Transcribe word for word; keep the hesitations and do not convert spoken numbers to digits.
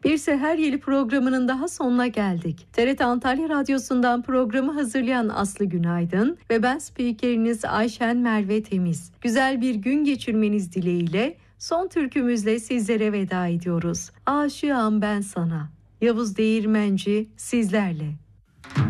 Bir Seher Yeli programının daha sonuna geldik. T R T Antalya Radyosu'ndan programı hazırlayan Aslı Günaydın ve ben spikeriniz Ayşen Merve Temiz. Güzel bir gün geçirmeniz dileğiyle son türkümüzle sizlere veda ediyoruz. Aşığım ben sana. Yavuz Değirmenci sizlerle.